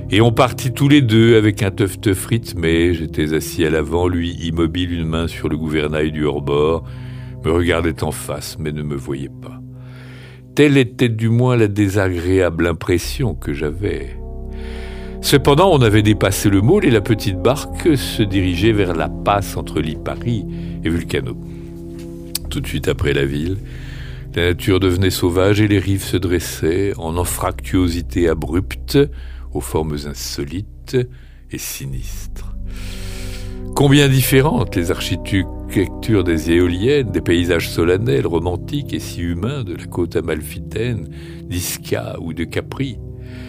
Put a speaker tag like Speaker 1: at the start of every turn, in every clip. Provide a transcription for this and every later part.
Speaker 1: Et on partit tous les deux avec un teuf-teuf rythmé. J'étais assis à l'avant, lui immobile, une main sur le gouvernail du hors-bord, me regardait en face, mais ne me voyait pas. Telle était du moins la désagréable impression que j'avais. Cependant, on avait dépassé le môle et la petite barque se dirigeait vers la passe entre Lipari et Vulcano. Tout de suite après la ville, la nature devenait sauvage et les rives se dressaient en anfractuosité abrupte, aux formes insolites et sinistres. Combien différentes les architectures des éoliennes, des paysages solennels, romantiques et si humains de la côte amalfitaine, d'Ischia ou de Capri.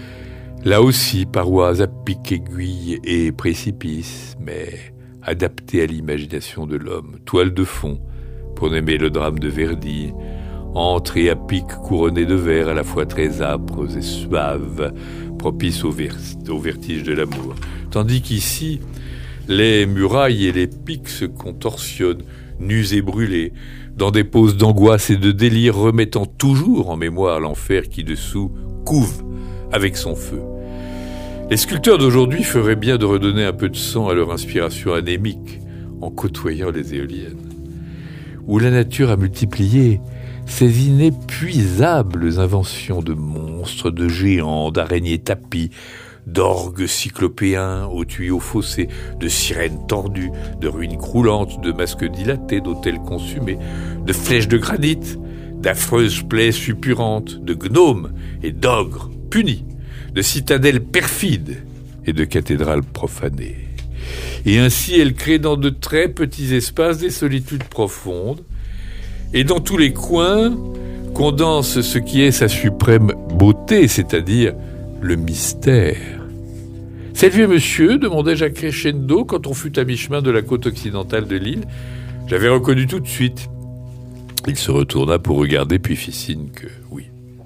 Speaker 1: Là aussi, parois à pic, aiguilles et précipices, mais adaptées à l'imagination de l'homme, toile de fond pour n'aimer le drame de Verdi, antres et à pic couronnés de verre à la fois très âpres et suaves, propices au vertige de l'amour. Tandis qu'ici, les murailles et les pics se contorsionnent, nus et brûlés, dans des poses d'angoisse et de délire, remettant toujours en mémoire l'enfer qui dessous couve avec son feu. Les sculpteurs d'aujourd'hui feraient bien de redonner un peu de sang à leur inspiration anémique en côtoyant les éoliennes, où la nature a multiplié ces inépuisables inventions de monstres, de géants, d'araignées tapis, d'orgues cyclopéens aux tuyaux fossés, de sirènes tordues, de ruines croulantes, de masques dilatés, d'hôtels consumés, de flèches de granit, d'affreuses plaies suppurantes, de gnomes et d'ogres punis, de citadelles perfides et de cathédrales profanées. Et ainsi elle crée dans de très petits espaces des solitudes profondes, et dans tous les coins condense ce qui est sa suprême beauté, c'est-à-dire le mystère. « C'est le vieux monsieur ?» demandai-je à crescendo quand on fut à mi-chemin de la côte occidentale de l'île. J'avais reconnu tout de suite. Il se retourna pour regarder, puis fit signe que oui.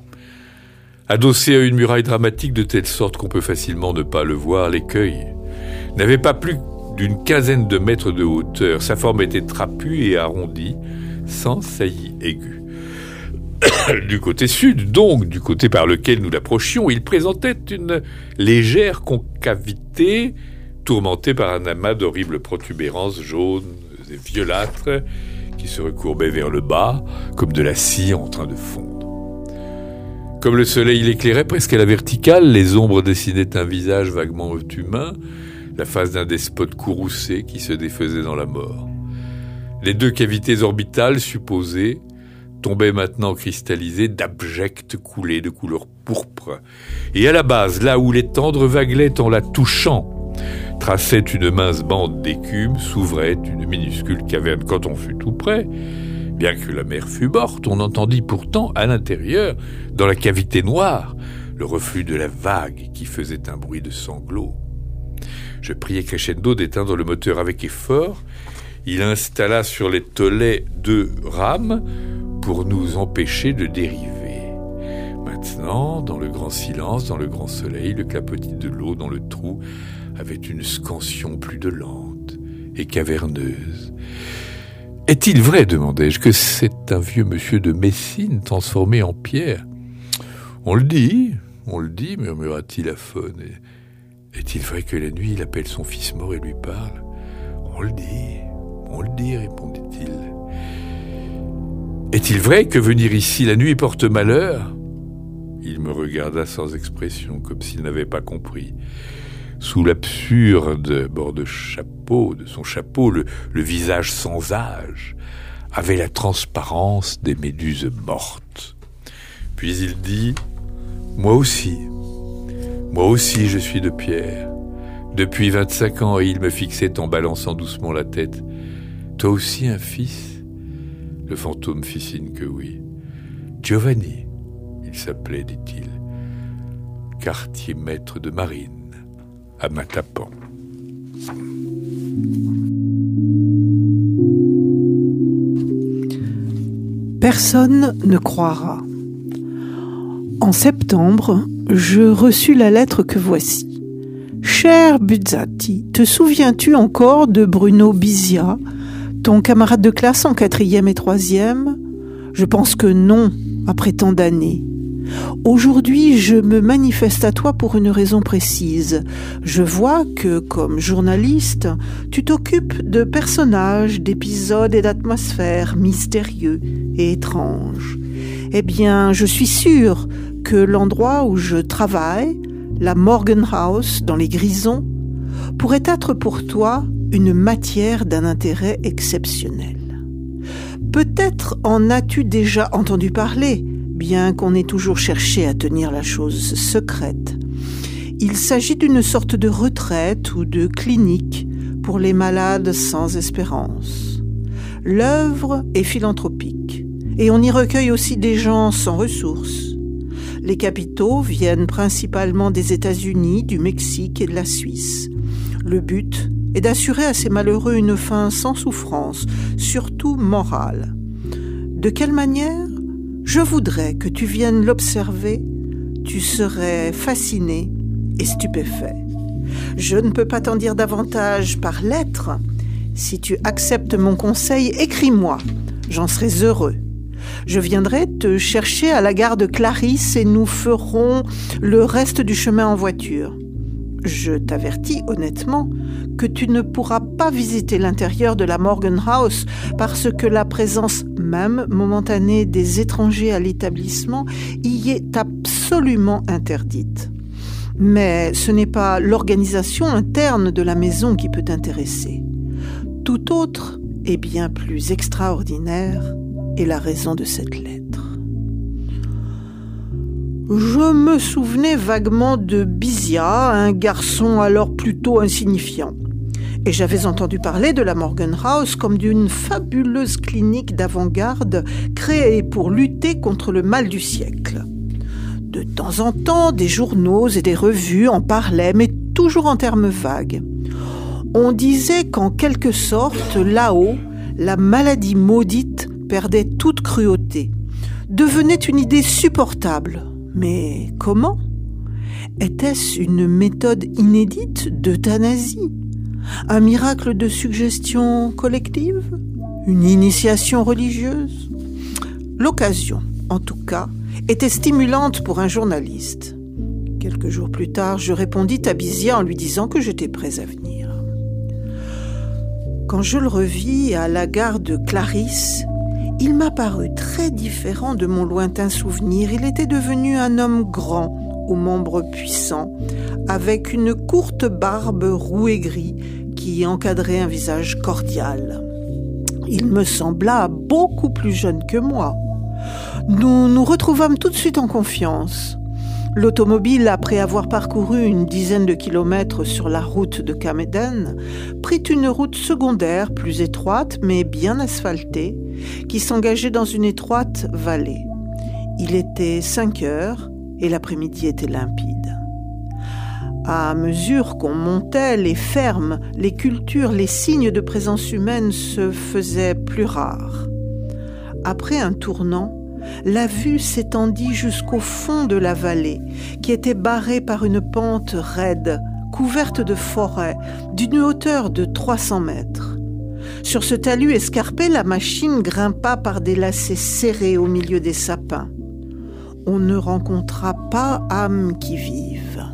Speaker 1: Adossé à une muraille dramatique de telle sorte qu'on peut facilement ne pas le voir, l'écueil n'avait pas plus d'une quinzaine de mètres de hauteur. Sa forme était trapue et arrondie, sans saillie aiguë. Du côté sud, donc, du côté par lequel nous l'approchions, il présentait une légère concavité tourmentée par un amas d'horribles protubérances jaunes et violâtres qui se recourbaient vers le bas, comme de la scie en train de fondre. Comme le soleil l'éclairait presque à la verticale, les ombres dessinaient un visage vaguement humain, la face d'un despote courroucé qui se défaisait dans la mort. Les deux cavités orbitales supposées tombaient maintenant cristallisées d'abjectes coulées de couleur pourpre. Et à la base, là où les tendres vaguelettes en la touchant traçaient une mince bande d'écume, s'ouvrait une minuscule caverne. Quand on fut tout près, bien que la mer fût morte, on entendit pourtant à l'intérieur, dans la cavité noire, le reflux de la vague qui faisait un bruit de sanglots. Je priai crescendo d'éteindre le moteur avec effort. Il installa sur les tolets 2 rames pour nous empêcher de dériver. Maintenant, dans le grand silence, dans le grand soleil, le clapotis de l'eau dans le trou avait une scansion plus dolente et caverneuse. « Est-il vrai, demandai-je, que c'est un vieux monsieur de Messine transformé en pierre ?»« On le dit, murmura-t-il aphone. « Est-il vrai que la nuit, il appelle son fils mort et lui parle ?»« On le dit, répondit-il. « Est-il vrai que venir ici la nuit porte malheur ?» Il me regarda sans expression, comme s'il n'avait pas compris. Sous l'absurde bord de son chapeau, le visage sans âge avait la transparence des méduses mortes. Puis il dit « Moi aussi, je suis de pierre. Depuis 25 ans, et il me fixait en balançant doucement la tête. Toi aussi un fils ?» Le fantôme fit signe que oui. « Giovanni, il s'appelait, dit-il, quartier maître de marine, à Matapan. »
Speaker 2: Personne ne croira. En septembre, je reçus la lettre que voici. « Cher Buzzati, te souviens-tu encore de Bruno Bizia, ton camarade de classe en 4e et 3e ? Je pense que non, après tant d'années. Aujourd'hui, je me manifeste à toi pour une raison précise. Je vois que, comme journaliste, tu t'occupes de personnages, d'épisodes et d'atmosphères mystérieux et étranges. Eh bien, je suis sûre que l'endroit où je travaille, la Morgan House dans les Grisons, pourrait être pour toi une matière d'un intérêt exceptionnel. Peut-être en as-tu déjà entendu parler, bien qu'on ait toujours cherché à tenir la chose secrète. Il s'agit d'une sorte de retraite ou de clinique pour les malades sans espérance. L'œuvre est philanthropique et on y recueille aussi des gens sans ressources. Les capitaux viennent principalement des États-Unis, du Mexique et de la Suisse. Le but est d'assurer à ces malheureux une fin sans souffrance, surtout morale. De quelle manière ? Je voudrais que tu viennes l'observer. Tu serais fasciné et stupéfait. Je ne peux pas t'en dire davantage par lettre. Si tu acceptes mon conseil, écris-moi. J'en serai heureux. Je viendrai te chercher à la gare de Clarisse et nous ferons le reste du chemin en voiture. Je t'avertis honnêtement que tu ne pourras pas visiter l'intérieur de la Morgan House parce que la présence même momentanée des étrangers à l'établissement y est absolument interdite. Mais ce n'est pas l'organisation interne de la maison qui peut t'intéresser. Tout autre et bien plus extraordinaire est la raison de cette lettre. Je me souvenais vaguement de Bizia, un garçon alors plutôt insignifiant. Et j'avais entendu parler de la Morgan House comme d'une fabuleuse clinique d'avant-garde créée pour lutter contre le mal du siècle. De temps en temps, des journaux et des revues en parlaient, mais toujours en termes vagues. On disait qu'en quelque sorte, là-haut, la maladie maudite perdait toute cruauté, devenait une idée supportable. Mais comment ? Était-ce une méthode inédite d'euthanasie ? Un miracle de suggestion collective ? Une initiation religieuse ? L'occasion, en tout cas, était stimulante pour un journaliste. Quelques jours plus tard, je répondis à Bizia en lui disant que j'étais prêt à venir. Quand je le revis à la gare de Clarisse, il m'apparut très différent de mon lointain souvenir. Il était devenu un homme grand, aux membres puissants, avec une courte barbe roux et gris qui encadrait un visage cordial. Il me sembla beaucoup plus jeune que moi. Nous nous retrouvâmes tout de suite en confiance. L'automobile, après avoir parcouru une dizaine de kilomètres sur la route de Camden, prit une route secondaire plus étroite mais bien asphaltée qui s'engageait dans une étroite vallée. Il était 5 heures et l'après-midi était limpide. À mesure qu'on montait, les fermes, les cultures, les signes de présence humaine se faisaient plus rares. Après un tournant, la vue s'étendit jusqu'au fond de la vallée, qui était barrée par une pente raide, couverte de forêts, d'une hauteur de 300 mètres. Sur ce talus escarpé, la machine grimpa par des lacets serrés au milieu des sapins. On ne rencontra pas âme qui vive.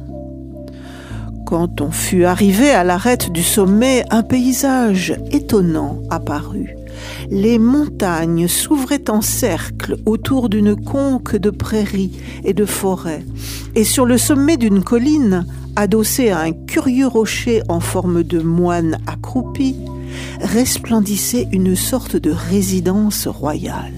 Speaker 2: Quand on fut arrivé à l'arête du sommet, un paysage étonnant apparut. Les montagnes s'ouvraient en cercle autour d'une conque de prairies et de forêts, et sur le sommet d'une colline, adossée à un curieux rocher en forme de moine accroupi, resplendissait une sorte de résidence royale.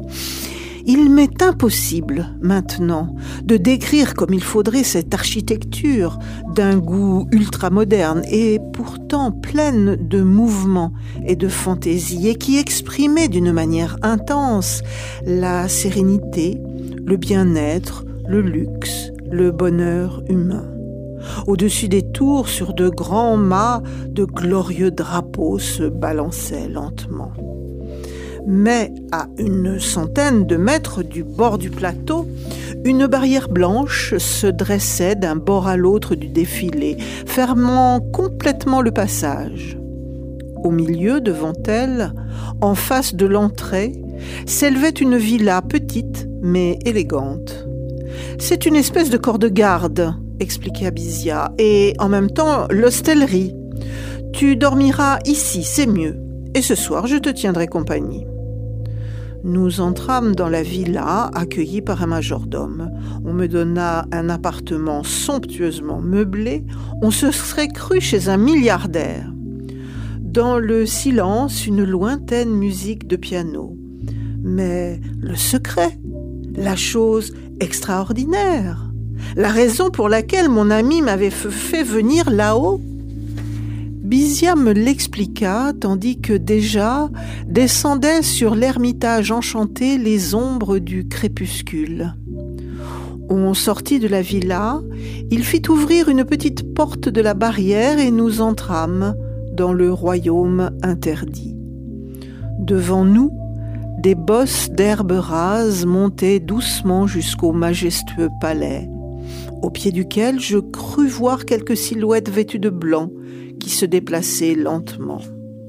Speaker 2: Il m'est impossible, maintenant, de décrire comme il faudrait cette architecture d'un goût ultramoderne et pourtant pleine de mouvement et de fantaisie et qui exprimait d'une manière intense la sérénité, le bien-être, le luxe, le bonheur humain. Au-dessus des tours, sur de grands mâts, de glorieux drapeaux se balançaient lentement. Mais à une centaine de mètres du bord du plateau, une barrière blanche se dressait d'un bord à l'autre du défilé, fermant complètement le passage. Au milieu, devant elle, en face de l'entrée, s'élevait une villa petite mais élégante. C'est une espèce de corps de garde, expliqua Bizia, et en même temps l'hostellerie. Tu dormiras ici, c'est mieux, et ce soir je te tiendrai compagnie. Nous entrâmes dans la villa, accueillis par un majordome. On me donna un appartement somptueusement meublé. On se serait cru chez un milliardaire. Dans le silence, une lointaine musique de piano. Mais le secret, la chose extraordinaire, la raison pour laquelle mon ami m'avait fait venir là-haut, Bizia me l'expliqua, tandis que déjà descendaient sur l'ermitage enchanté les ombres du crépuscule. On sortit de la villa, il fit ouvrir une petite porte de la barrière et nous entrâmes dans le royaume interdit. Devant nous, des bosses d'herbes rases montaient doucement jusqu'au majestueux palais, au pied duquel je crus voir quelques silhouettes vêtues de blanc qui se déplaçaient lentement.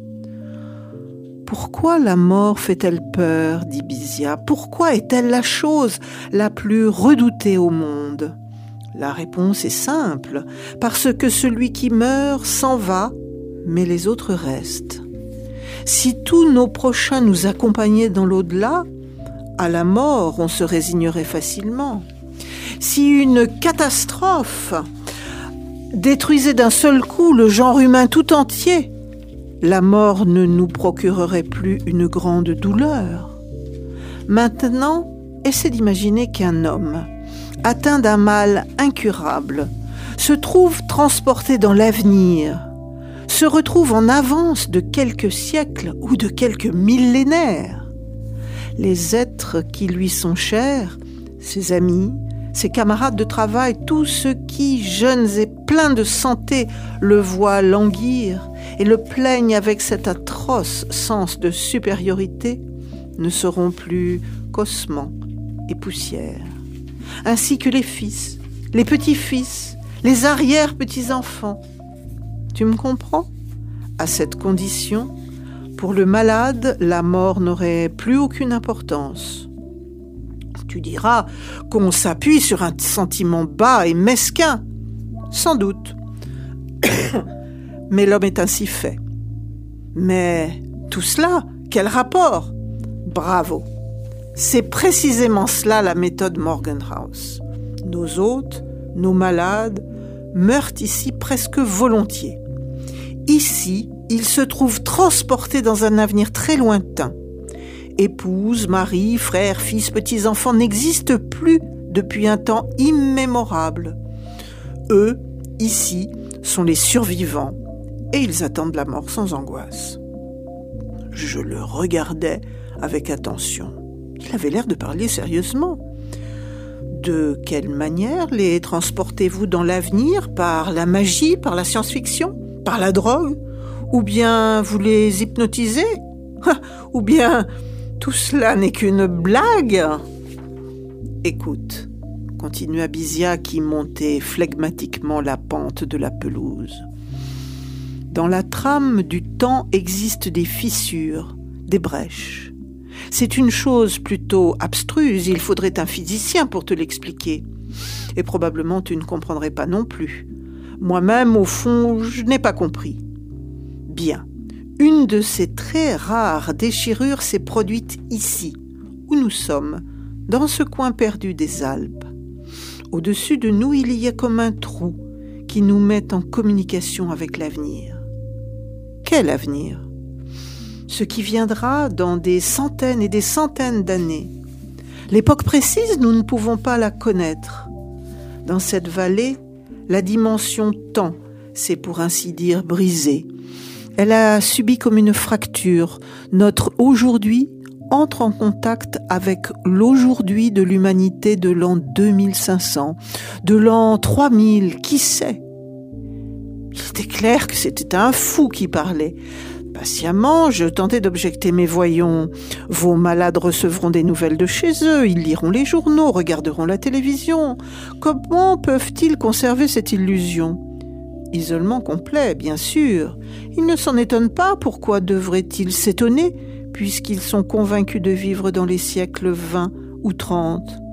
Speaker 2: « Pourquoi la mort fait-elle peur ?» dit Bizia. « Pourquoi est-elle la chose la plus redoutée au monde ?» La réponse est simple, parce que celui qui meurt s'en va, mais les autres restent. Si tous nos prochains nous accompagnaient dans l'au-delà, à la mort on se résignerait facilement. Si une catastrophe détruisait d'un seul coup le genre humain tout entier, la mort ne nous procurerait plus une grande douleur. Maintenant, essaie d'imaginer qu'un homme, atteint d'un mal incurable, se trouve transporté dans l'avenir, se retrouve en avance de quelques siècles ou de quelques millénaires. Les êtres qui lui sont chers, ses amis, ses camarades de travail, tous ceux qui, jeunes et pleins de santé, le voient languir et le plaignent avec cet atroce sens de supériorité, ne seront plus qu'ossements et poussière, ainsi que les fils, les petits-fils, les arrière-petits-enfants. Tu me comprends ? À cette condition, pour le malade, la mort n'aurait plus aucune importance. Tu diras qu'on s'appuie sur un sentiment bas et mesquin. Sans doute. Mais l'homme est ainsi fait. Mais tout cela, quel rapport ? Bravo. C'est précisément cela la méthode Morgenhaus. Nos hôtes, nos malades, meurent ici presque volontiers. Ici, ils se trouvent transportés dans un avenir très lointain. Épouse, mari, frères, fils, petits-enfants n'existent plus depuis un temps immémorable. Eux, ici, sont les survivants et ils attendent la mort sans angoisse. Je le regardais avec attention. Il avait l'air de parler sérieusement. De quelle manière les transportez-vous dans l'avenir ? Par la magie, par la science-fiction, par la drogue ? Ou bien vous les hypnotisez ? Ou bien tout cela n'est qu'une blague ? Écoute, continua Bizia qui montait flegmatiquement la pente de la pelouse. Dans la trame du temps existent des fissures, des brèches. C'est une chose plutôt abstruse, il faudrait un physicien pour te l'expliquer. Et probablement tu ne comprendrais pas non plus. Moi-même, au fond, je n'ai pas compris. Bien. Une de ces très rares déchirures s'est produite ici, où nous sommes, dans ce coin perdu des Alpes. Au-dessus de nous, il y a comme un trou qui nous met en communication avec l'avenir. Quel avenir ? Ce qui viendra dans des centaines et des centaines d'années. L'époque précise, nous ne pouvons pas la connaître. Dans cette vallée, la dimension temps s'est pour ainsi dire brisée. Elle a subi comme une fracture. Notre aujourd'hui entre en contact avec l'aujourd'hui de l'humanité de l'an 2500, de l'an 3000, qui sait ? Il était clair que c'était un fou qui parlait. Patiemment, je tentais d'objecter, mais voyons, vos malades recevront des nouvelles de chez eux, ils liront les journaux, regarderont la télévision. Comment peuvent-ils conserver cette illusion ? Isolement complet, bien sûr. Ils ne s'en étonnent pas, pourquoi devraient-ils s'étonner, puisqu'ils sont convaincus de vivre dans les siècles 20 ou 30.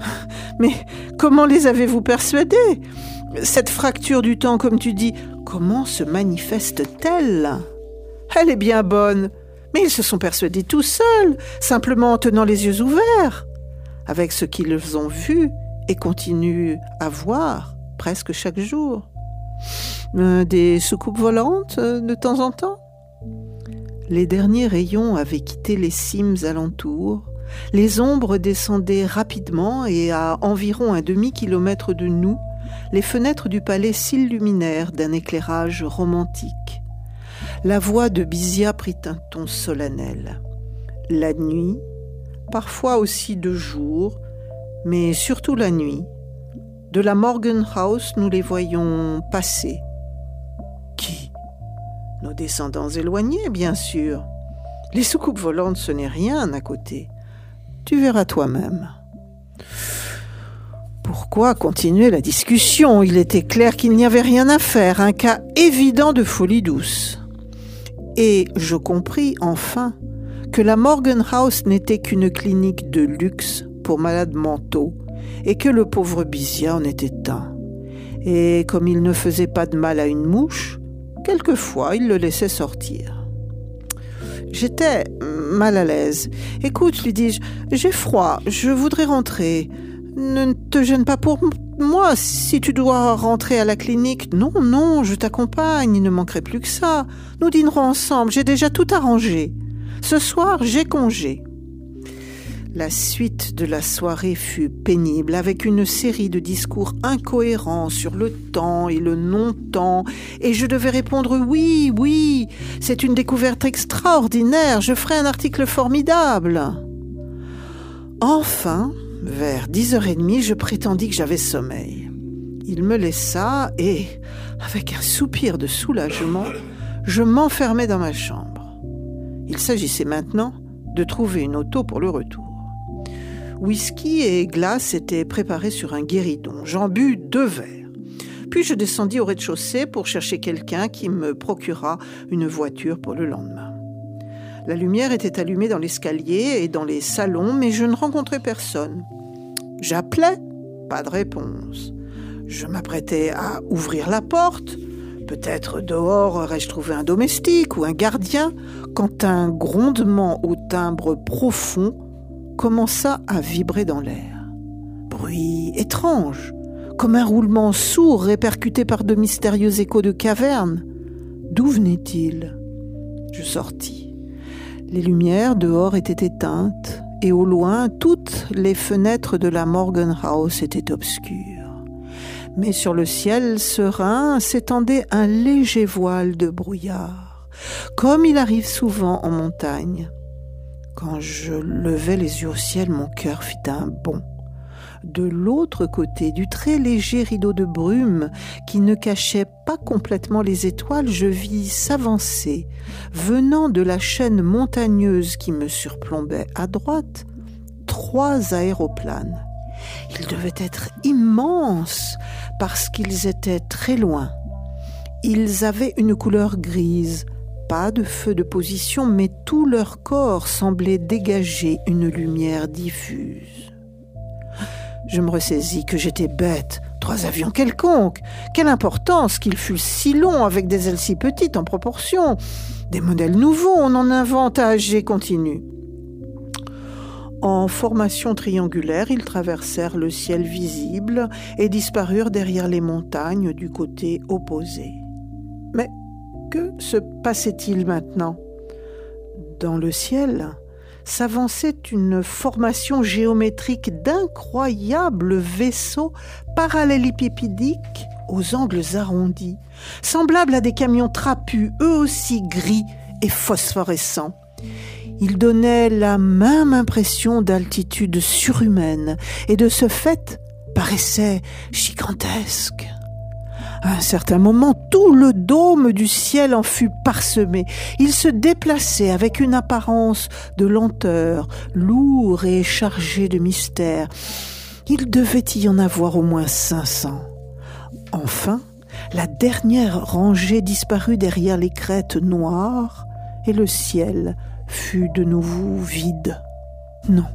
Speaker 2: Mais comment les avez-vous persuadés ? Cette fracture du temps, comme tu dis, comment se manifeste-t-elle ? Elle est bien bonne, mais ils se sont persuadés tout seuls, simplement en tenant les yeux ouverts, avec ce qu'ils ont vu et continuent à voir presque chaque jour. Des soucoupes volantes de temps en temps ? Les derniers rayons avaient quitté les cimes alentours. Les ombres descendaient rapidement et à environ un demi-kilomètre de nous, les fenêtres du palais s'illuminèrent d'un éclairage romantique. La voix de Bizia prit un ton solennel. La nuit, parfois aussi de jour, mais surtout la nuit, de la Morgan House, nous les voyons passer. Qui ? Nos descendants éloignés, bien sûr. Les soucoupes volantes, ce n'est rien à côté. Tu verras toi-même. Pourquoi continuer la discussion ? Il était clair qu'il n'y avait rien à faire, un cas évident de folie douce. Et je compris enfin que la Morgan House n'était qu'une clinique de luxe pour malades mentaux et que le pauvre Bizia en était un. Et comme il ne faisait pas de mal à une mouche, quelquefois il le laissait sortir. J'étais mal à l'aise. « Écoute, lui dis-je, j'ai froid, je voudrais rentrer. Ne te gêne pas pour moi, si tu dois rentrer à la clinique. Non, je t'accompagne, il ne manquerait plus que ça. Nous dînerons ensemble, j'ai déjà tout arrangé. Ce soir, j'ai congé. » La suite de la soirée fut pénible, avec une série de discours incohérents sur le temps et le non-temps, et je devais répondre « Oui, c'est une découverte extraordinaire, je ferai un article formidable. » Enfin, vers 10h30, je prétendis que j'avais sommeil. Il me laissa et, avec un soupir de soulagement, je m'enfermai dans ma chambre. Il s'agissait maintenant de trouver une auto pour le retour. Whisky et glace étaient préparés sur un guéridon. J'en bus 2 verres. Puis je descendis au rez-de-chaussée pour chercher quelqu'un qui me procurât une voiture pour le lendemain. La lumière était allumée dans l'escalier et dans les salons, mais je ne rencontrais personne. J'appelais, pas de réponse. Je m'apprêtais à ouvrir la porte. Peut-être dehors aurais-je trouvé un domestique ou un gardien, quand un grondement au timbre profond commença à vibrer dans l'air. Bruit étrange, comme un roulement sourd répercuté par de mystérieux échos de caverne. D'où venait-il ? Je sortis. Les lumières dehors étaient éteintes et au loin, toutes les fenêtres de la Morgan House étaient obscures. Mais sur le ciel serein s'étendait un léger voile de brouillard, comme il arrive souvent en montagne. Quand je levai les yeux au ciel, mon cœur fit un bond. De l'autre côté du très léger rideau de brume qui ne cachait pas complètement les étoiles, je vis s'avancer, venant de la chaîne montagneuse qui me surplombait à droite, 3 aéroplanes. Ils devaient être immenses parce qu'ils étaient très loin. Ils avaient une couleur grise, pas de feu de position, mais tout leur corps semblait dégager une lumière diffuse. Je me ressaisis que j'étais bête. 3 avions quelconques. Quelle importance qu'ils fussent si longs avec des ailes si petites en proportion. Des modèles nouveaux, on en invente à âge continu. En formation triangulaire, ils traversèrent le ciel visible et disparurent derrière les montagnes du côté opposé. Mais que se passait-il maintenant ? Dans le ciel s'avançait une formation géométrique d'incroyables vaisseaux parallélépipédiques aux angles arrondis, semblables à des camions trapus, eux aussi gris et phosphorescents. Ils donnaient la même impression d'altitude surhumaine et de ce fait paraissaient gigantesques. À un certain moment, tout le dôme du ciel en fut parsemé. Il se déplaçait avec une apparence de lenteur, lourd et chargé de mystère. Il devait y en avoir au moins 500. Enfin, la dernière rangée disparut derrière les crêtes noires et le ciel fut de nouveau vide. Non,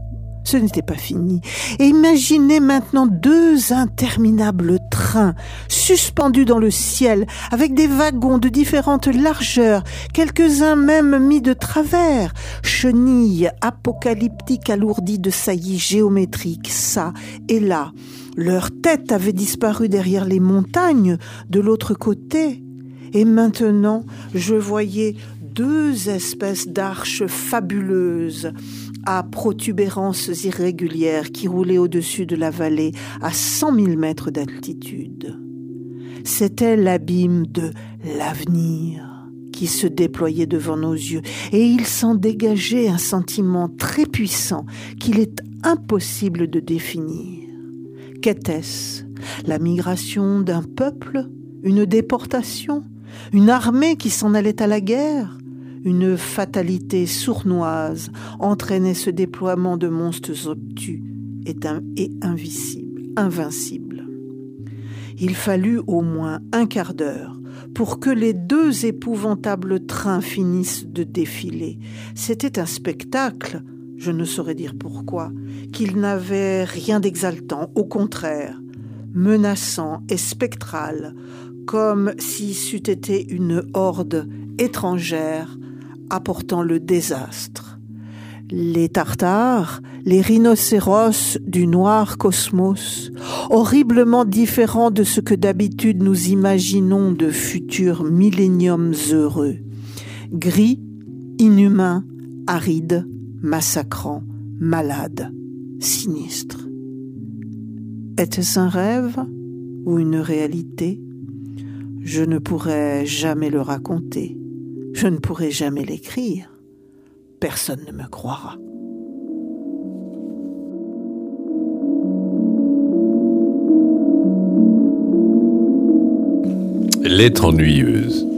Speaker 2: Ce n'était pas fini. Et imaginez maintenant 2 interminables trains suspendus dans le ciel, avec des wagons de différentes largeurs, quelques-uns même mis de travers, chenilles apocalyptiques alourdies de saillies géométriques, ça et là. Leur tête avait disparu derrière les montagnes de l'autre côté. Et maintenant, je voyais 2 espèces d'arches fabuleuses à protubérances irrégulières qui roulaient au-dessus de la vallée à 100 000 mètres d'altitude. C'était l'abîme de l'avenir qui se déployait devant nos yeux, et il s'en dégageait un sentiment très puissant qu'il est impossible de définir. Qu'était-ce? La migration d'un peuple? Une déportation? Une armée qui s'en allait à la guerre? Une fatalité sournoise entraînait ce déploiement de monstres obtus et invincibles. Il fallut au moins un quart d'heure pour que les 2 épouvantables trains finissent de défiler. C'était un spectacle, je ne saurais dire pourquoi, qu'il n'avait rien d'exaltant, au contraire, menaçant et spectral, comme si c'eût été une horde étrangère apportant le désastre. Les Tartares, les rhinocéros du noir cosmos, horriblement différents de ce que d'habitude nous imaginons de futurs milléniums heureux, gris, inhumains, arides, massacrants, malades, sinistres. Était-ce un rêve ou une réalité? Je ne pourrais jamais le raconter. Je ne pourrai jamais l'écrire. Personne ne me croira.
Speaker 1: Lettre ennuyeuse.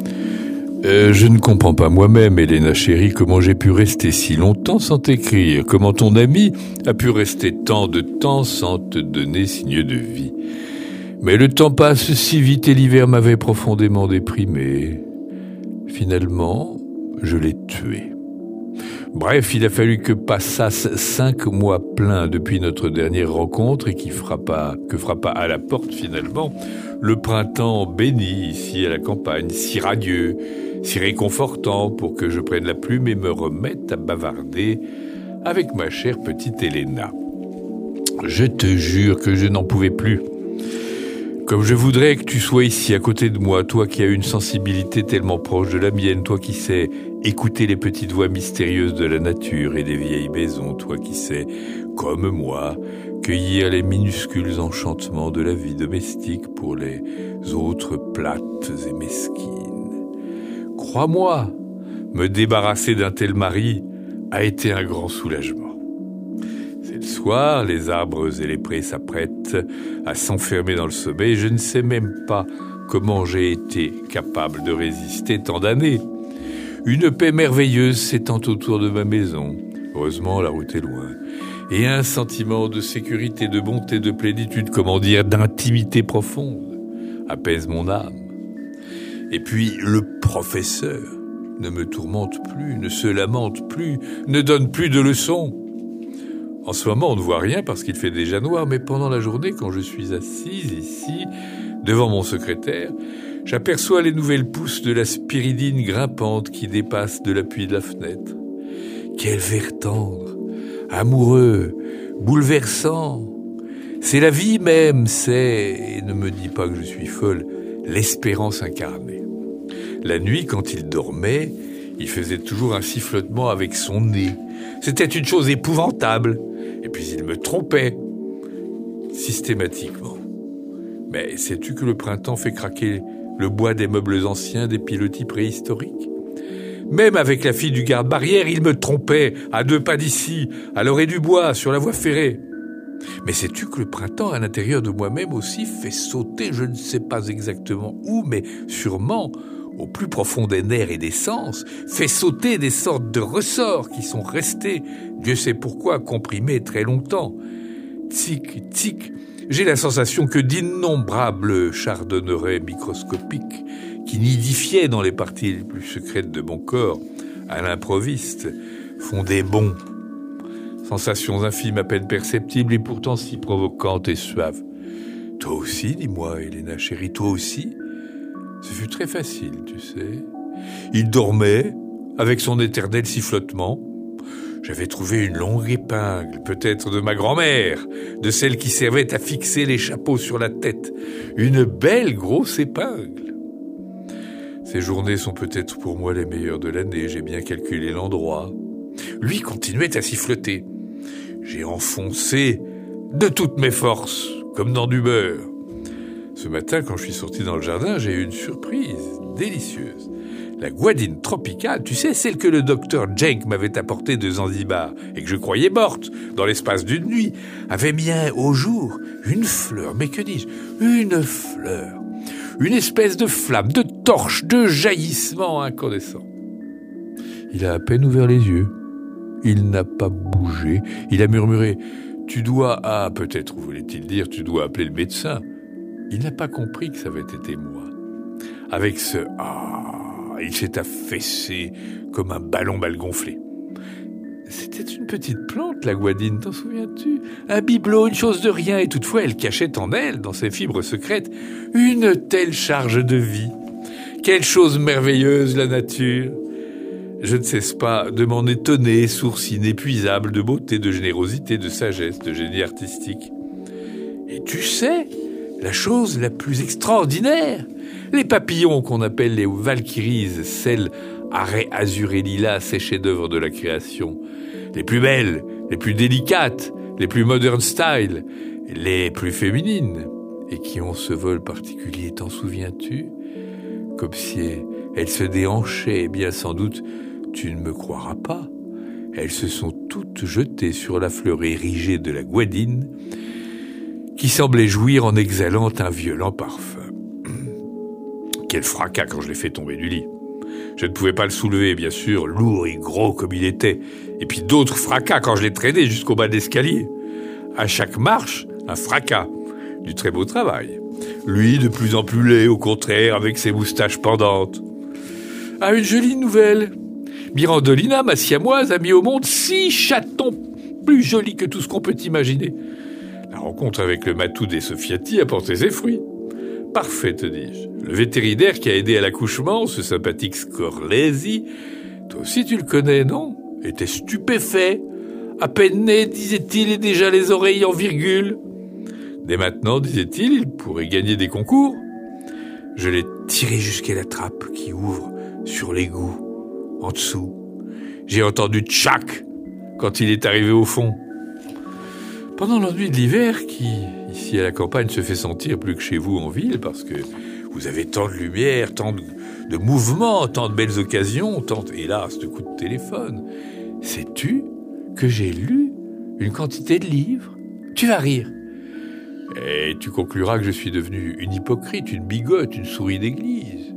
Speaker 1: Je ne comprends pas moi-même, Elena chérie, comment j'ai pu rester si longtemps sans t'écrire, comment ton ami a pu rester tant de temps sans te donner signe de vie. Mais le temps passe si vite et l'hiver m'avait profondément déprimé. Finalement, je l'ai tué. Bref, il a fallu que passassent 5 mois pleins depuis notre dernière rencontre et que frappa à la porte finalement le printemps béni ici à la campagne, si radieux, si réconfortant pour que je prenne la plume et me remette à bavarder avec ma chère petite Elena. Je te jure que je n'en pouvais plus. Comme je voudrais que tu sois ici à côté de moi, toi qui as une sensibilité tellement proche de la mienne, toi qui sais écouter les petites voix mystérieuses de la nature et des vieilles maisons, toi qui sais, comme moi, cueillir les minuscules enchantements de la vie domestique pour les autres plates et mesquines. Crois-moi, me débarrasser d'un tel mari a été un grand soulagement. C'est le soir, les arbres et les prés s'apprêtent à s'enfermer dans le sommeil. Je ne sais même pas comment j'ai été capable de résister tant d'années. Une paix merveilleuse s'étend autour de ma maison. Heureusement, la route est loin. Et un sentiment de sécurité, de bonté, de plénitude, d'intimité profonde, apaise mon âme. Et puis, le professeur ne me tourmente plus, ne se lamente plus, ne donne plus de leçons. En ce moment, on ne voit rien parce qu'il fait déjà noir, mais pendant la journée, quand je suis assise ici, devant mon secrétaire, j'aperçois les nouvelles pousses de la spiridine grimpante qui dépassent de l'appui de la fenêtre. Quel vert tendre, amoureux, bouleversant. C'est la vie même, et ne me dis pas que je suis folle, l'espérance incarnée. La nuit, quand il dormait, il faisait toujours un sifflotement avec son nez. C'était une chose épouvantable. Et puis il me trompait, systématiquement. Mais sais-tu que le printemps fait craquer le bois des meubles anciens, des pilotis préhistoriques? Même avec la fille du garde-barrière, il me trompait, à 2 pas d'ici, à l'orée du bois, sur la voie ferrée. Mais sais-tu que le printemps, à l'intérieur de moi-même aussi, fait sauter, je ne sais pas exactement où, mais sûrement au plus profond des nerfs et des sens, fait sauter des sortes de ressorts qui sont restés, Dieu sait pourquoi, comprimés très longtemps. Tic, tic, j'ai la sensation que d'innombrables chardonnerets microscopiques qui nidifiaient dans les parties les plus secrètes de mon corps, à l'improviste, font des bonds, sensations infimes à peine perceptibles et pourtant si provocantes et suaves. Toi aussi, dis-moi, Helena chérie, toi aussi. Ce fut très facile, tu sais. Il dormait, avec son éternel sifflotement. J'avais trouvé une longue épingle, peut-être de ma grand-mère, de celle qui servait à fixer les chapeaux sur la tête. Une belle grosse épingle. Ces journées sont peut-être pour moi les meilleures de l'année, j'ai bien calculé l'endroit. Lui continuait à siffloter. J'ai enfoncé de toutes mes forces, comme dans du beurre. Ce matin, quand je suis sorti dans le jardin, j'ai eu une surprise délicieuse. La guadine tropicale, tu sais, celle que le docteur Jenk m'avait apportée de Zanzibar et que je croyais morte dans l'espace d'une nuit, avait mis au jour une fleur, mais que dis-je, une fleur, une espèce de flamme, de torche, de jaillissement incandescent. Il a à peine ouvert les yeux. Il n'a pas bougé. Il a murmuré « Tu dois... » Ah, peut-être voulait-il dire « Tu dois appeler le médecin ». Il n'a pas compris que ça avait été moi. Avec ce « Ah », il s'est affaissé comme un ballon mal gonflé. C'était une petite plante, la guadine, t'en souviens-tu? Un bibelot, une chose de rien, et toutefois elle cachait en elle, dans ses fibres secrètes, une telle charge de vie. Quelle chose merveilleuse, la nature! Je ne cesse pas de m'en étonner, source inépuisable de beauté, de générosité, de sagesse, de génie artistique. Et tu sais, la chose la plus extraordinaire, les papillons qu'on appelle les valkyries, celles arrêt azur et lilas, ces chefs-d'œuvre de la création, les plus belles, les plus délicates, les plus modern style, les plus féminines, et qui ont ce vol particulier, t'en souviens-tu? Comme si elles se déhanchaient, bien sans doute, tu ne me croiras pas. Elles se sont toutes jetées sur la fleur érigée de la guadine, qui semblait jouir en exhalant un violent parfum. Quel fracas quand je l'ai fait tomber du lit. Je ne pouvais pas le soulever, bien sûr, lourd et gros comme il était. Et puis d'autres fracas quand je l'ai traîné jusqu'au bas de l'escalier. À chaque marche, un fracas. Du très beau travail. Lui, de plus en plus laid, au contraire, avec ses moustaches pendantes. Ah, une jolie nouvelle. Mirandolina, ma siamoise, a mis au monde 6 chatons plus jolis que tout ce qu'on peut imaginer. La rencontre avec le matou des Sofiati a porté ses fruits. Parfait, te dis-je. Le vétérinaire qui a aidé à l'accouchement, ce sympathique Scorlesi, toi aussi tu le connais, non? Était stupéfait. À peine né, disait-il, et déjà les oreilles en virgule. Dès maintenant, disait-il, il pourrait gagner des concours. Je l'ai tiré jusqu'à la trappe qui ouvre sur l'égout, en dessous. J'ai entendu tchac quand il est arrivé au fond. Pendant l'ennui de l'hiver, qui, ici à la campagne, se fait sentir plus que chez vous en ville, parce que vous avez tant de lumière, tant de mouvements, tant de belles occasions, tant, hélas, de coups de téléphone. Sais-tu que j'ai lu une quantité de livres? Tu vas rire. Et tu concluras que je suis devenu une hypocrite, une bigote, une souris d'église.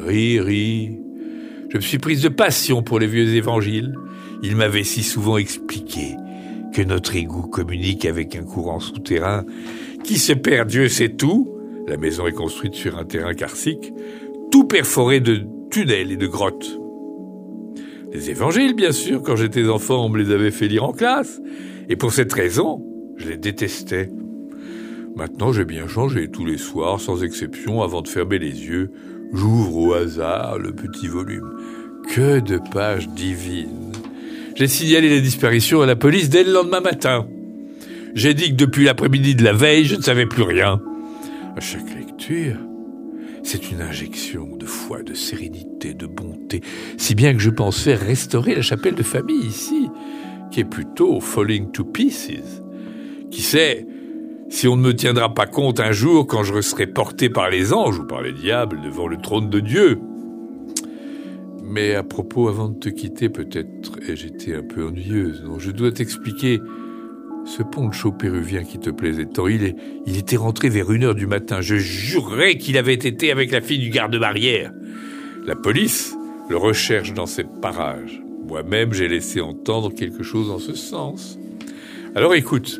Speaker 1: Ris. Je me suis prise de passion pour les vieux évangiles. Ils m'avaient si souvent expliqué que notre égout communique avec un courant souterrain qui se perd, Dieu sait tout. La maison est construite sur un terrain karstique, tout perforé de tunnels et de grottes. Les évangiles, bien sûr, quand j'étais enfant, on me les avait fait lire en classe. Et pour cette raison, je les détestais. Maintenant, j'ai bien changé tous les soirs, sans exception, avant de fermer les yeux. J'ouvre au hasard le petit volume. Que de pages divines! J'ai signalé la disparition à la police dès le lendemain matin. J'ai dit que depuis l'après-midi de la veille, je ne savais plus rien. À chaque lecture, c'est une injection de foi, de sérénité, de bonté, si bien que je pense faire restaurer la chapelle de famille ici, qui est plutôt falling to pieces. Qui sait, si on ne me tiendra pas compte un jour quand je serai porté par les anges ou par les diables devant le trône de Dieu. Mais à propos, avant de te quitter, peut-être ai-je été un peu ennuyeuse. Non, je dois t'expliquer ce poncho péruvien qui te plaisait tant. Il était rentré vers 1h du matin. Je jurerais qu'il avait été avec la fille du garde-barrière. La police le recherche dans ces parages. Moi-même, j'ai laissé entendre quelque chose en ce sens. Alors écoute,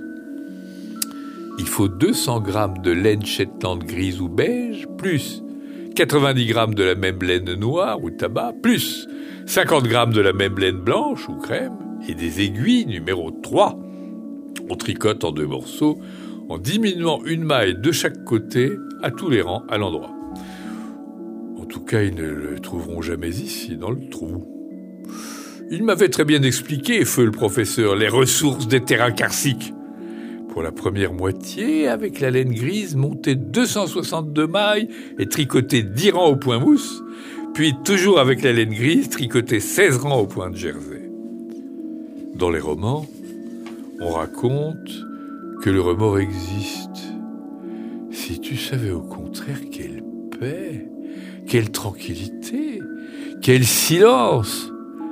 Speaker 1: il faut 200 grammes de laine Shetland grise ou beige, plus 90 grammes de la même laine noire ou tabac, plus 50 grammes de la même laine blanche ou crème, et des aiguilles numéro 3, On tricote en 2 morceaux, en diminuant une maille de chaque côté, à tous les rangs, à l'endroit. En tout cas, ils ne le trouveront jamais ici, dans le trou. Il m'avait très bien expliqué, feu le professeur, les ressources des terrains karstiques. Pour la première moitié, avec la laine grise, monter 262 mailles et tricoter 10 rangs au point mousse, puis toujours avec la laine grise, tricoter 16 rangs au point de jersey. Dans les romans, on raconte que le remords existe. Si tu savais au contraire quelle paix, quelle tranquillité, quel silence.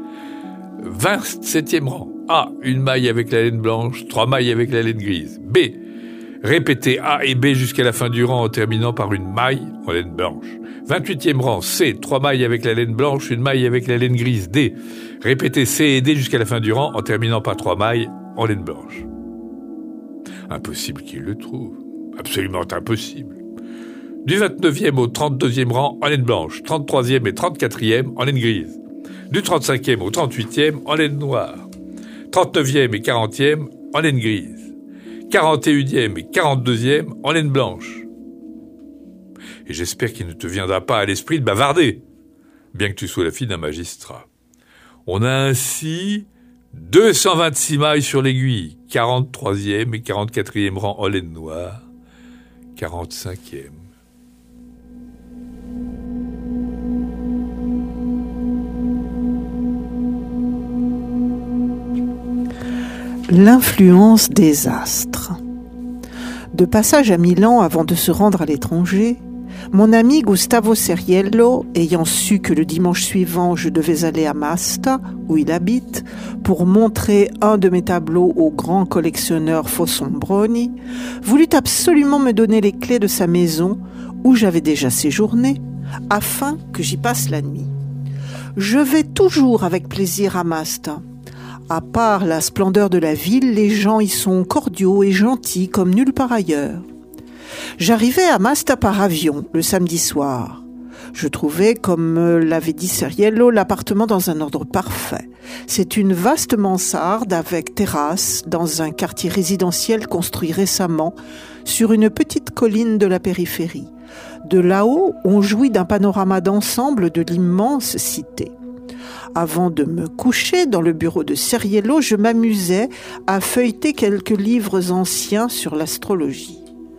Speaker 1: 27e rang. A, une maille avec la laine blanche, 3 mailles avec la laine grise. B, répétez A et B jusqu'à la fin du rang en terminant par une maille en laine blanche. 28e rang. C, 3 mailles avec la laine blanche, une maille avec la laine grise. D, répétez C et D jusqu'à la fin du rang en terminant par 3 mailles en laine blanche. Impossible qu'il le trouve. Absolument impossible. Du 29e au 32e rang en laine blanche, 33e et 34e en laine grise. Du 35e au 38e en laine noire. 39e et 40e en laine grise. 41e et 42e en laine blanche. Et j'espère qu'il ne te viendra pas à l'esprit de bavarder, bien que tu sois la fille d'un magistrat. On a ainsi 226 mailles sur l'aiguille, 43e et 44e rang en laine noire, 45e.
Speaker 2: L'influence des astres. De passage à Milan avant de se rendre à l'étranger, mon ami Gustavo Ceriello, ayant su que le dimanche suivant je devais aller à Masta, où il habite, pour montrer un de mes tableaux au grand collectionneur Fossombroni, voulut absolument me donner les clés de sa maison, où j'avais déjà séjourné, afin que j'y passe la nuit. Je vais toujours avec plaisir à Masta. À part la splendeur de la ville, les gens y sont cordiaux et gentils comme nulle part ailleurs. J'arrivais à Masta par avion le samedi soir. Je trouvais, comme l'avait dit Ceriello, l'appartement dans un ordre parfait. C'est une vaste mansarde avec terrasse dans un quartier résidentiel construit récemment sur une petite colline de la périphérie. De là-haut, on jouit d'un panorama d'ensemble de l'immense cité. Avant de me coucher dans le bureau de Ceriello, je m'amusais à feuilleter quelques livres anciens sur l'astrologie.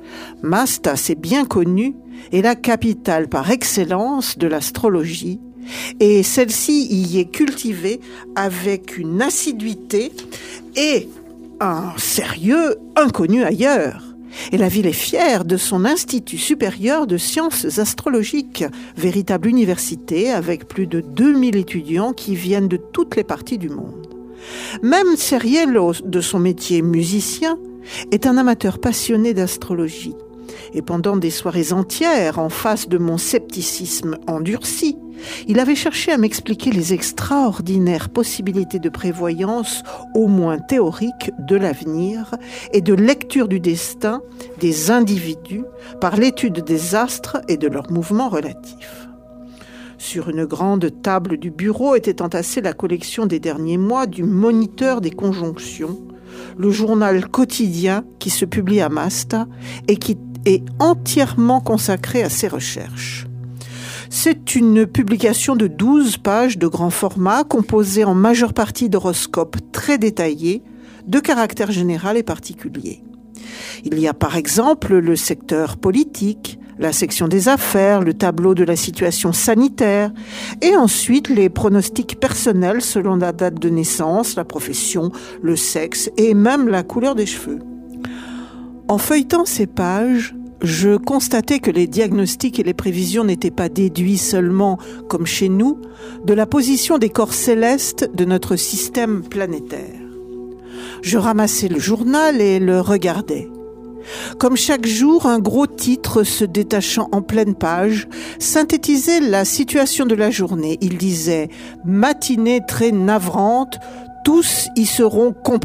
Speaker 2: Masta, c'est bien connu, est la capitale par excellence de l'astrologie, et celle-ci y est cultivée avec une assiduité et un sérieux inconnu ailleurs. Et la ville est fière de son Institut supérieur de sciences astrologiques, véritable université avec plus de 2000 étudiants qui viennent de toutes les parties du monde. Même Ceriello, de son métier musicien, est un amateur passionné d'astrologie. Et pendant des soirées entières, en face de mon scepticisme endurci, il avait cherché à m'expliquer les extraordinaires possibilités de prévoyance, au moins théorique, de l'avenir et de lecture du destin des individus par l'étude des astres et de leurs mouvements relatifs. Sur une grande table du bureau était entassée la collection des derniers mois du Moniteur des conjonctions, le journal quotidien qui se publie à Masta et qui est entièrement consacré à ses recherches. C'est une publication de 12 pages de grand format, composée en majeure partie d'horoscopes très détaillés, de caractère général et particulier. Il y a par exemple le secteur politique, la section des affaires, le tableau de la situation sanitaire, et ensuite les pronostics personnels selon la date de naissance, la profession, le sexe et même la couleur des cheveux. En feuilletant ces pages, je constatais que les diagnostics et les prévisions n'étaient pas déduits seulement, comme chez nous, de la position des corps célestes de notre système planétaire. Je ramassais le journal et le regardais. Comme chaque jour, un gros titre se détachant en pleine page synthétisait la situation de la journée. Il disait « Matinée très navrante, tous y seront compromis ».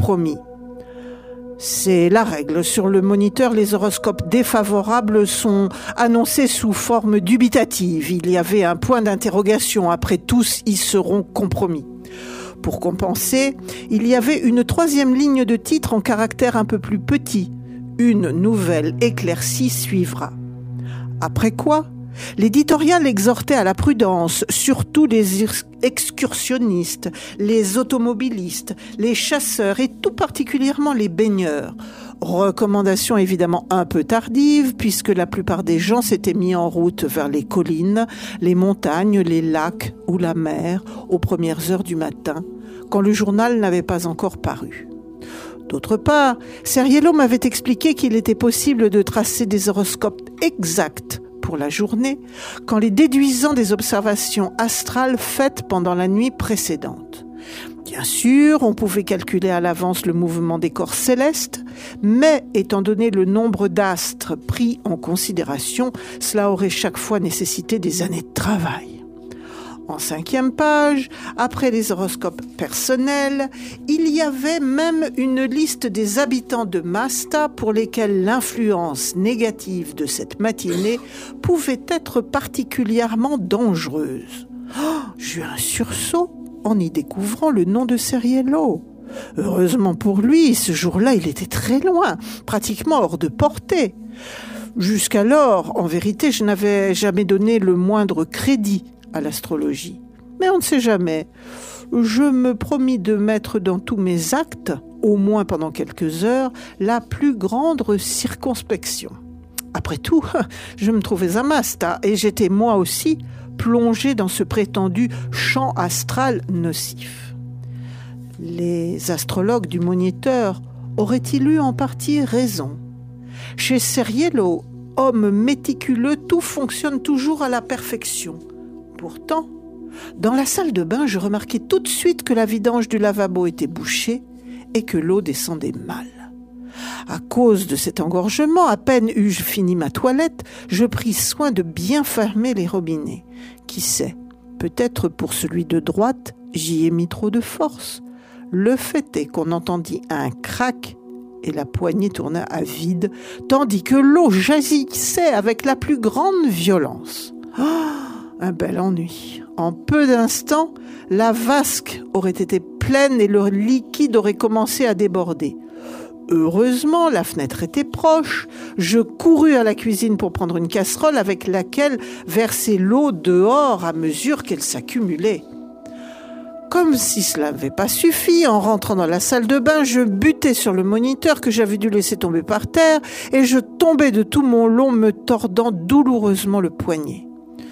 Speaker 2: C'est la règle. Sur le Moniteur, les horoscopes défavorables sont annoncés sous forme dubitative. Il y avait un point d'interrogation après « tous y seront compromis ». Pour compenser, il y avait une 3e ligne de titre en caractères un peu plus petits. Une nouvelle éclaircie suivra. Après quoi, l'éditorial exhortait à la prudence, surtout les excursionnistes, les automobilistes, les chasseurs et tout particulièrement les baigneurs. Recommandation évidemment un peu tardive puisque la plupart des gens s'étaient mis en route vers les collines, les montagnes, les lacs ou la mer aux premières heures du matin, quand le journal n'avait pas encore paru. D'autre part, Ceriello m'avait expliqué qu'il était possible de tracer des horoscopes exacts pour la journée qu'en les déduisant des observations astrales faites pendant la nuit précédente. Bien sûr, on pouvait calculer à l'avance le mouvement des corps célestes, mais étant donné le nombre d'astres pris en considération, cela aurait chaque fois nécessité des années de travail. En 5e page, après les horoscopes personnels, il y avait même une liste des habitants de Masta pour lesquels l'influence négative de cette matinée pouvait être particulièrement dangereuse. J'eus un sursaut en y découvrant le nom de Ceriello. Heureusement pour lui, ce jour-là, il était très loin, pratiquement hors de portée. Jusqu'alors, en vérité, je n'avais jamais donné le moindre crédit à l'astrologie. Mais on ne sait jamais. Je me promis de mettre dans tous mes actes, au moins pendant quelques heures, la plus grande circonspection. Après tout, je me trouvais à Masta et j'étais moi aussi plongé dans ce prétendu champ astral nocif. Les astrologues du Moniteur auraient-ils eu en partie raison ? Chez Ceriello, homme méticuleux, tout fonctionne toujours à la perfection. Pourtant, dans la salle de bain, je remarquai tout de suite que la vidange du lavabo était bouchée et que l'eau descendait mal. À cause de cet engorgement, à peine eus-je fini ma toilette, je pris soin de bien fermer les robinets. Qui sait, peut-être pour celui de droite, j'y ai mis trop de force. Le fait est qu'on entendit un crac et la poignée tourna à vide, tandis que l'eau jaillissait avec la plus grande violence. Un bel ennui. En peu d'instants, la vasque aurait été pleine et le liquide aurait commencé à déborder. Heureusement, la fenêtre était proche. Je courus à la cuisine pour prendre une casserole avec laquelle verser l'eau dehors à mesure qu'elle s'accumulait. Comme si cela n'avait pas suffi, en rentrant dans la salle de bain, je butai sur le moniteur que j'avais dû laisser tomber par terre et je tombai de tout mon long, me tordant douloureusement le poignet.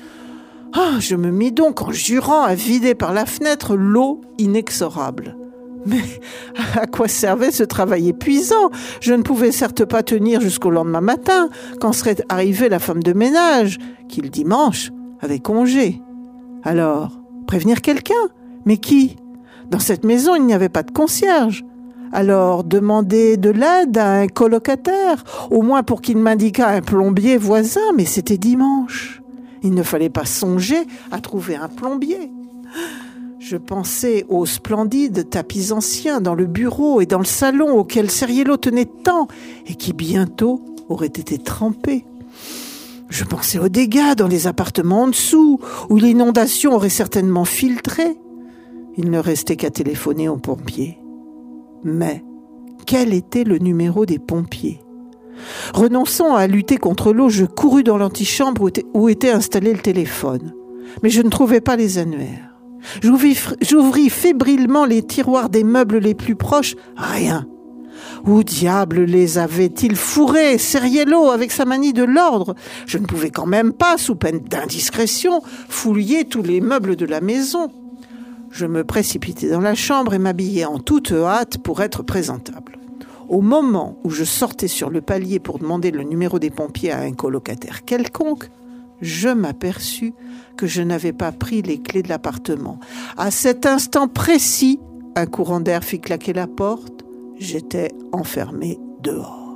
Speaker 2: Je me mis donc en jurant à vider par la fenêtre l'eau inexorable. Mais à quoi servait ce travail épuisant ? Je ne pouvais certes pas tenir jusqu'au lendemain matin, quand serait arrivée la femme de ménage, qui le dimanche avait congé. Alors, prévenir quelqu'un ? Mais qui ? Dans cette maison, il n'y avait pas de concierge. Alors, demander de l'aide à un colocataire, au moins pour qu'il m'indiquât un plombier voisin, mais c'était dimanche. Il ne fallait pas songer à trouver un plombier. Je pensais aux splendides tapis anciens dans le bureau et dans le salon auxquels Ceriello tenait tant et qui bientôt auraient été trempés. Je pensais aux dégâts dans les appartements en dessous où l'inondation aurait certainement filtré. Il ne restait qu'à téléphoner aux pompiers. Mais quel était le numéro des pompiers ? Renonçant à lutter contre l'eau, je courus dans l'antichambre où était installé le téléphone. Mais je ne trouvais pas les annuaires. J'ouvris fébrilement les tiroirs des meubles les plus proches. Rien. Où diable les avait-il fourrés, Ceriello, avec sa manie de l'ordre ? Je ne pouvais quand même pas, sous peine d'indiscrétion, fouiller tous les meubles de la maison. Je me précipitai dans la chambre et m'habillai en toute hâte pour être présentable. Au moment où je sortais sur le palier pour demander le numéro des pompiers à un colocataire quelconque, je m'aperçus que je n'avais pas pris les clés de l'appartement. À cet instant précis, un courant d'air fit claquer la porte. J'étais enfermé dehors.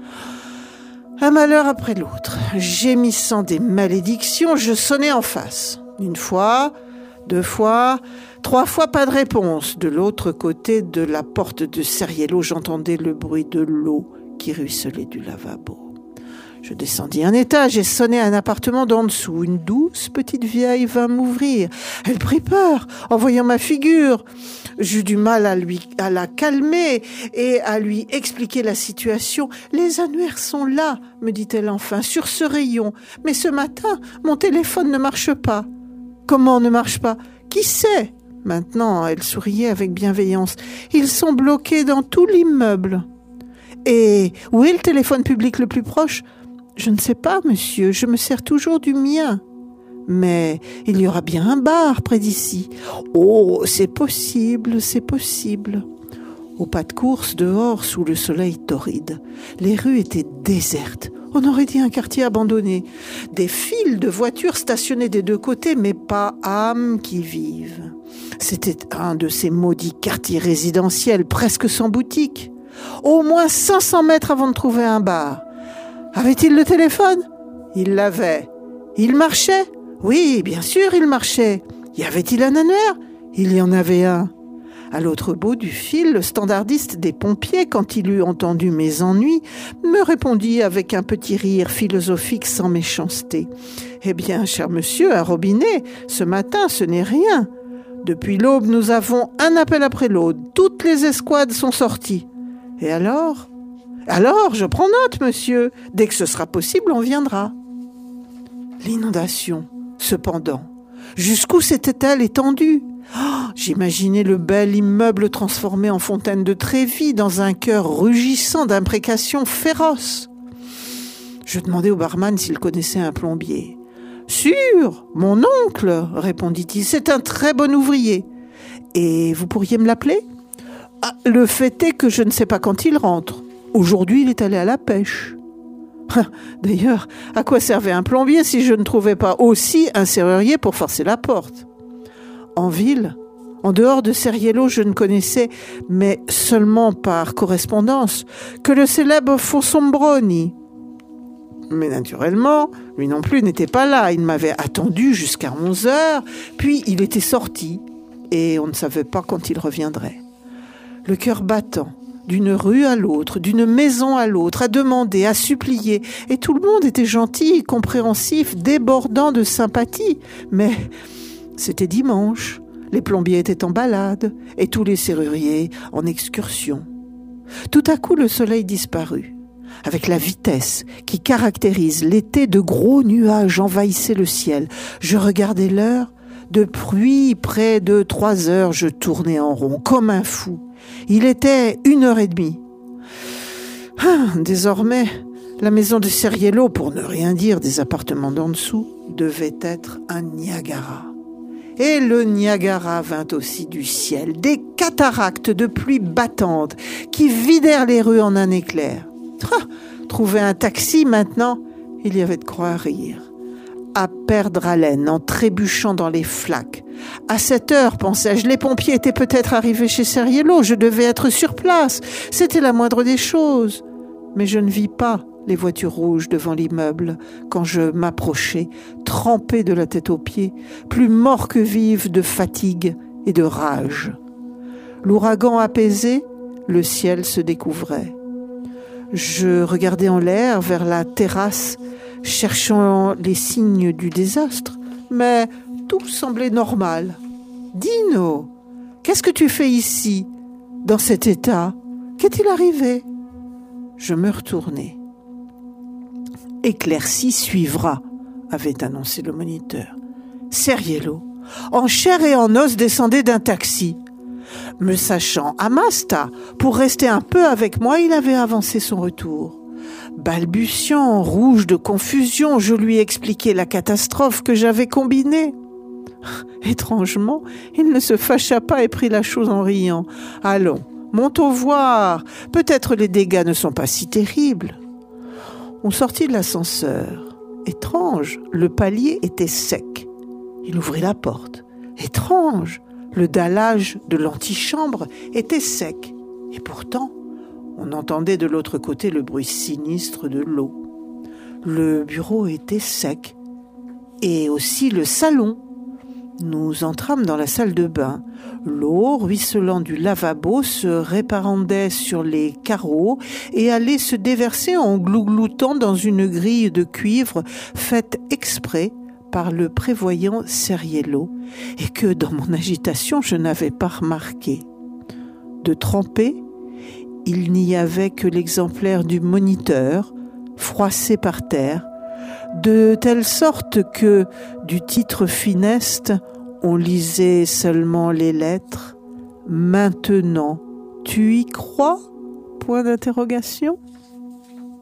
Speaker 2: Un malheur après l'autre. Gémissant des malédictions, je sonnai en face. 1 fois, 2 fois, 3 fois, pas de réponse. De l'autre côté de la porte de Ceriello, j'entendais le bruit de l'eau qui ruisselait du lavabo. Je descendis un étage et sonnai à un appartement d'en dessous. Une douce petite vieille vint m'ouvrir. Elle prit peur en voyant ma figure. J'eus du mal à la calmer et à lui expliquer la situation. « Les annuaires sont là, me dit-elle enfin, sur ce rayon. Mais ce matin, mon téléphone ne marche pas. »« Comment ne marche pas ? Qui sait ?» Maintenant, elle souriait avec bienveillance. « Ils sont bloqués dans tout l'immeuble. »« Et où est le téléphone public le plus proche ? » ?»« Je ne sais pas, monsieur, je me sers toujours du mien. »« Mais il y aura bien un bar près d'ici. »« Oh, c'est possible, c'est possible. » Au pas de course, dehors, sous le soleil torride, les rues étaient désertes. On aurait dit un quartier abandonné. Des files de voitures stationnées des deux côtés, mais pas âme qui vive. C'était un de ces maudits quartiers résidentiels, presque sans boutique. Au moins 500 mètres avant de trouver un bar. Avait-il le téléphone ? Il l'avait. Il marchait ? Oui, bien sûr, il marchait. Y avait-il un annuaire ? Il y en avait un. À l'autre bout du fil, le standardiste des pompiers, quand il eut entendu mes ennuis, me répondit avec un petit rire philosophique sans méchanceté. « Eh bien, cher monsieur, un robinet, ce matin, ce n'est rien. Depuis l'aube, nous avons un appel après l'autre. Toutes les escouades sont sorties. Et alors ? Alors, je prends note, monsieur. Dès que ce sera possible, on viendra. » L'inondation, cependant. Jusqu'où s'était-elle étendue ? J'imaginais le bel immeuble transformé en fontaine de Trévis dans un cœur rugissant d'imprécations féroces. Je demandai au barman s'il connaissait un plombier. « Sûr, mon oncle, répondit-il, c'est un très bon ouvrier. Et vous pourriez me l'appeler ? Le fait est que je ne sais pas quand il rentre. Aujourd'hui, il est allé à la pêche. » D'ailleurs, à quoi servait un plombier si je ne trouvais pas aussi un serrurier pour forcer la porte ? En ville, en dehors de Ceriello, je ne connaissais, mais seulement par correspondance, que le célèbre Fossombroni. Mais naturellement, lui non plus n'était pas là. Il m'avait attendu jusqu'à 11h, puis il était sorti, et on ne savait pas quand il reviendrait. Le cœur battant, d'une rue à l'autre, d'une maison à l'autre, à demander, à supplier, et tout le monde était gentil, compréhensif, débordant de sympathie, mais c'était dimanche, les plombiers étaient en balade et tous les serruriers en excursion. Tout à coup, le soleil disparut. Avec la vitesse qui caractérise l'été, de gros nuages envahissaient le ciel. Je regardais l'heure. Depuis près de 3 heures, je tournais en rond, comme un fou. Il était 1h30. Désormais, la maison de Ceriello, pour ne rien dire des appartements d'en dessous, devait être un Niagara. Et le Niagara vint aussi du ciel, des cataractes de pluie battante qui vidèrent les rues en un éclair. Trouver un taxi maintenant, il y avait de quoi rire. À perdre haleine en trébuchant dans les flaques. À cette heure, pensais-je, les pompiers étaient peut-être arrivés chez Ceriello, je devais être sur place, c'était la moindre des choses. Mais je ne vis pas les voitures rouges devant l'immeuble, quand je m'approchai, trempé de la tête aux pieds, plus mort que vive de fatigue et de rage. L'ouragan apaisé, le ciel se découvrait. Je regardais en l'air vers la terrasse, cherchant les signes du désastre, mais tout semblait normal. « Dino, qu'est-ce que tu fais ici, dans cet état ? Qu'est-il arrivé ?» Je me retournai. « Éclaircie suivra », avait annoncé le moniteur. Ceriello, en chair et en os, descendait d'un taxi. Me sachant à Masta, pour rester un peu avec moi, il avait avancé son retour. Balbutiant, rouge de confusion, je lui expliquai la catastrophe que j'avais combinée. Étrangement, il ne se fâcha pas et prit la chose en riant. « Allons, montons voir, peut-être les dégâts ne sont pas si terribles. » On sortit de l'ascenseur. Étrange, le palier était sec. Il ouvrit la porte. Étrange, le dallage de l'antichambre était sec. Et pourtant, on entendait de l'autre côté le bruit sinistre de l'eau. Le bureau était sec. Et aussi le salon. Nous entrâmes dans la salle de bain. L'eau, ruisselant du lavabo, se répandait sur les carreaux et allait se déverser en glougloutant dans une grille de cuivre faite exprès par le prévoyant Ceriello et que, dans mon agitation, je n'avais pas remarqué. De trempé, il n'y avait que l'exemplaire du Moniteur, froissé par terre, de telle sorte que, du titre funeste, on lisait seulement les lettres « Maintenant, tu y crois ?»